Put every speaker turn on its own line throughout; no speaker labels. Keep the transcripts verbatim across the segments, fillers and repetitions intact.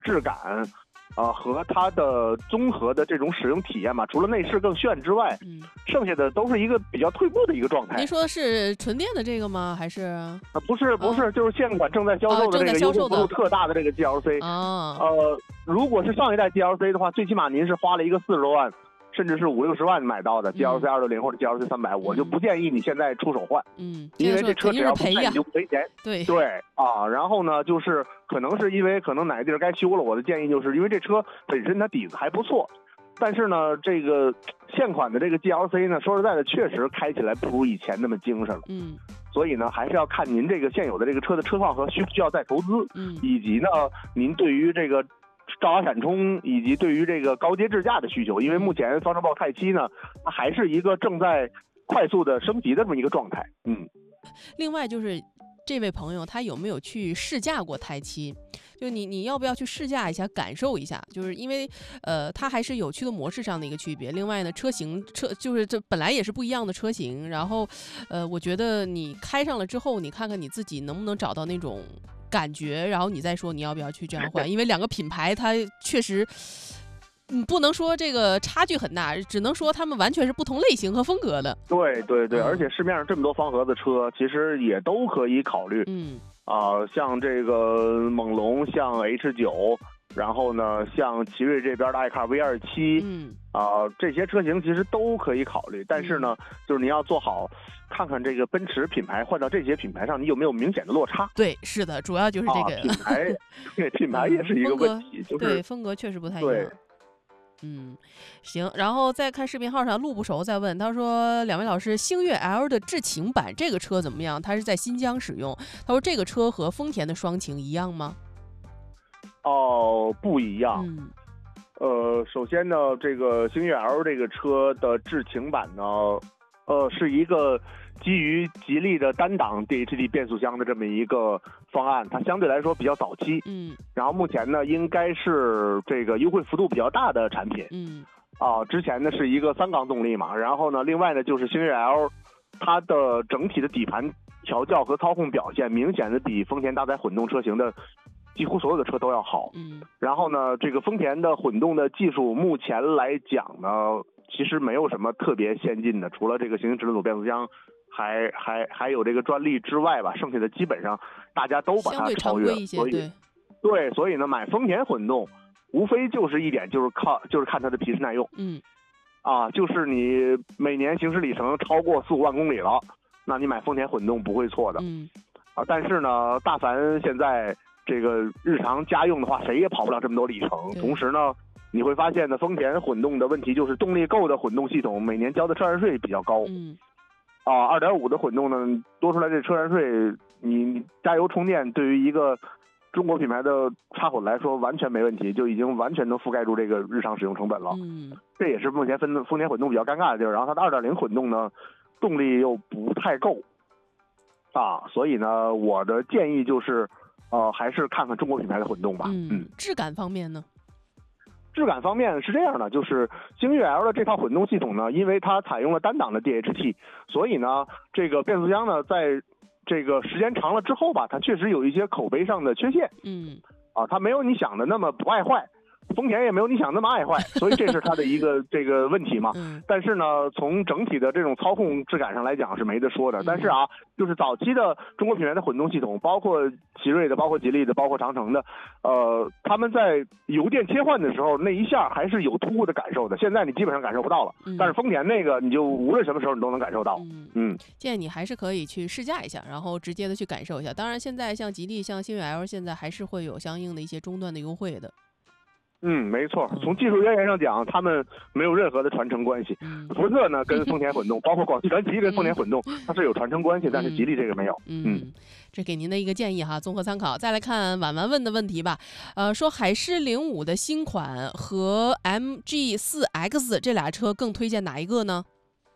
质感。啊、呃，和它的综合的这种使用体验嘛，除了内饰更炫之外，嗯，剩下的都是一个比较退步的一个状态。
您说的是纯电的这个吗？还是？
啊、呃，不是，不是，哦、就是现款正在销售的这个优惠幅度特大的这个 G L C。
哦，
呃，如果是上一代 G L C 的话，最起码您是花了一个四十多万。甚至是五六十万买到的 G L C 二六零或者 G L C 三百，我就不建议你现在出手换，
嗯，
因为这车只要不卖你就赔钱。
对
对啊，然后呢，就是可能是因为可能哪个地儿该修了，我的建议就是因为这车本身它底子还不错，但是呢，这个现款的这个 G L C 呢，说实在的，确实开起来不如以前那么精神了。
嗯，
所以呢，还是要看您这个现有的这个车的车况和需不需要再投资，
嗯，
以及呢，您对于这个。照压闪充以及对于这个高阶智驾的需求，因为目前方程豹泰七呢，它还是一个正在快速的升级的这么一个状态。嗯，
另外就是这位朋友他有没有去试驾过泰七？就你你要不要去试驾一下，感受一下？就是因为呃，它还是有驱动模式上的一个区别。另外呢，车型车就是这本来也是不一样的车型。然后呃，我觉得你开上了之后，你看看你自己能不能找到那种感觉，然后你再说你要不要去这样换。因为两个品牌它确实。嗯，不能说这个差距很大，只能说他们完全是不同类型和风格的。
对对对，嗯、而且市面上这么多方盒子车，其实也都可以考虑。
嗯，
啊、呃，像这个猛龙，像 H 九，然后呢，像奇瑞这边的爱卡 V 二七，
嗯，
啊、呃，这些车型其实都可以考虑。但是呢，嗯、就是你要做好，看看这个奔驰品牌换到这些品牌上，你有没有明显的落差？
对，是的，主要就是这个、
啊、品牌，对品牌也是一个问题，
嗯、
就是
对风格确实不太一样。
对。
嗯，行，然后再看视频号上路不熟在问，他说两位老师，星越 L 的智擎版这个车怎么样？他是在新疆使用，他说这个车和丰田的双擎一样吗？
哦，不一样。
嗯，
呃，首先呢，这个星越 L 这个车的智擎版呢，呃，是一个基于吉利的单档 D H D 变速箱的这么一个方案，它相对来说比较早期。
嗯，
然后目前呢，应该是这个优惠幅度比较大的产品。
嗯，
啊，之前呢是一个三缸动力嘛，然后呢，另外呢就是星越 L， 它的整体的底盘调教和操控表现明显的比丰田搭载混动车型的几乎所有的车都要好。
嗯，
然后呢，这个丰田的混动的技术目前来讲呢，其实没有什么特别先进的，除了这个行星直轮组变速箱。还还还有这个专利之外吧，剩下的基本上大家都把它超越，所以
对
对，所以呢，买丰田混动，无非就是一点，就是靠就是看它的皮实耐用，
嗯，
啊，就是你每年行驶里程超过四五万公里了，那你买丰田混动不会错的，
嗯，
啊，但是呢，大凡现在这个日常家用的话，谁也跑不了这么多里程，同时呢，你会发现呢，丰田混动的问题就是动力够的混动系统每年交的车燃税比较高，
嗯。
啊，二点五的混动呢，多出来这车燃税，你加油充电对于一个中国品牌的插混来说完全没问题，就已经完全能覆盖住这个日常使用成本了。
嗯，
这也是目前丰丰田混动比较尴尬的地儿。然后它的二点零混动呢，动力又不太够，啊，所以呢，我的建议就是，呃，还是看看中国品牌的混动吧。
嗯，嗯质感方面呢？
质感方面是这样的，就是星越 L 的这套混动系统呢，因为它采用了单档的 D H T， 所以呢，这个变速箱呢，在这个时间长了之后吧，它确实有一些口碑上的缺陷。
嗯，
啊，它没有你想的那么不爱坏。丰田也没有你想那么爱坏，所以这是它的一个这个问题嘛。
嗯、
但是呢，从整体的这种操控质感上来讲是没得说的。
嗯、
但是啊，就是早期的中国品牌的混动系统，包括奇瑞的、包括吉利的、包括长城的，呃，他们在油电切换的时候那一下还是有突兀的感受的。现在你基本上感受不到了，
嗯、
但是丰田那个你就无论什么时候你都能感受到。
嗯，
嗯
建议你还是可以去试驾一下，然后直接的去感受一下。当然，现在像吉利、像星越 L， 现在还是会有相应的一些终端的优惠的。
嗯，没错。从技术渊源上讲，他们没有任何的传承关系。
嗯、
福特呢跟丰田混动，包括广汽传祺跟丰田混动，嗯、它是有传承关系，但是吉利这个没有。
嗯，嗯这给您的一个建议哈，综合参考。再来看婉婉问的问题吧，呃，说海狮零五的新款和 M G 四 X 这俩车更推荐哪一个呢？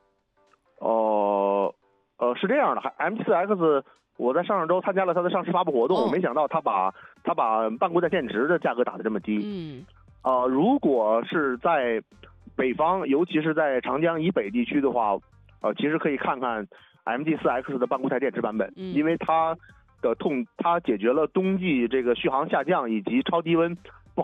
哦、呃，呃，是这样的 ，M G 四 X。我在上上周参加了他的上市发布活动，我、哦、没想到他把他把半固态电池的价格打得这么低。
嗯，
呃，如果是在北方，尤其是在长江以北地区的话，呃，其实可以看看 M G 四 X 的半固态电池版本，
嗯、
因为它的痛，它解决了冬季这个续航下降以及超低温